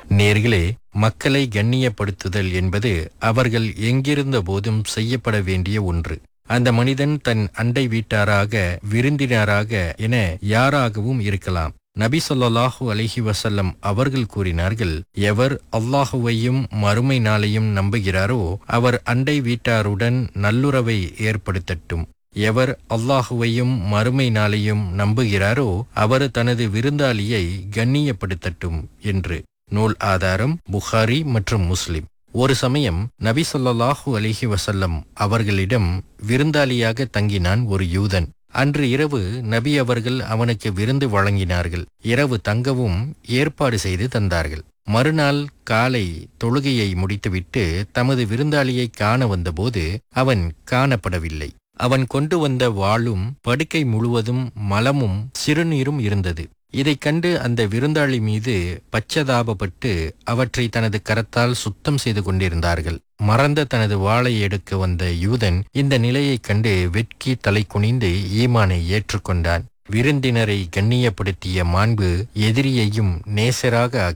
நேர்களே, மக்களை கண்ணியப்படுத்துதல் என்பது அவர்கள் எங்கிருந்த போதும் செய்யப்பட வேண்டிய ஒன்று. அந்த மனிதன் தன் அண்டை வீட்டாராக, விருந்தினராக என யாராகவும் இருக்கலாம். நபி ஸல்லல்லாஹு அலைஹி வஸல்லம் அவர்கள் கூறினார்கள், எவர் அல்லாஹுவையும் மறுமை நாளையும் நம்புகிறாரோ அவர் அண்டை வீட்டாருடன் நல்லுறவை ஏற்படுத்தட்டும். எவர் அல்லாஹுவையும் மறுமை நாளையும் நம்புகிறாரோ அவர் தனது விருந்தாளியை கண்ணியப்படுத்தட்டும் என்று. நூல் ஆதாரம் புகாரி மற்றும் முஸ்லிம். ஒரு சமயம் நபி ஸல்லல்லாஹு அலைஹி வஸல்லம் அவர்களிடம் விருந்தாளியாக தங்கினான் ஒரு யூதன். அன்று இரவு நபி அவர்கள் அவனுக்கு விருந்து வழங்கினார்கள். இரவு தங்கவும் ஏற்பாடு செய்து தந்தார்கள். மறுநாள் காலை தொழுகையை முடித்துவிட்டு தமது விருந்தாளியை காண வந்தபோது அவன் காணப்படவில்லை. அவன் கொண்டு வந்த வாளும் படுக்கை முழுவதும் மலமும் சிறுநீரும் இருந்தது. இதைக் கண்டு அந்த விருந்தாளி மீது பச்சதாபப்பட்டு அவற்றை தனது கரத்தால் சுத்தம் செய்து கொண்டிருந்தார்கள். மறந்த தனது வாளை எடுக்க வந்த யூதன் இந்த நிலையைக் கண்டு வெட்கி தலை குனிந்து ஈமானை ஏற்றுக்கொண்டான். விருந்தினரை கண்ணியப்படுத்திய மாண்பு எதிரியையும் நேசராக ஆக்கி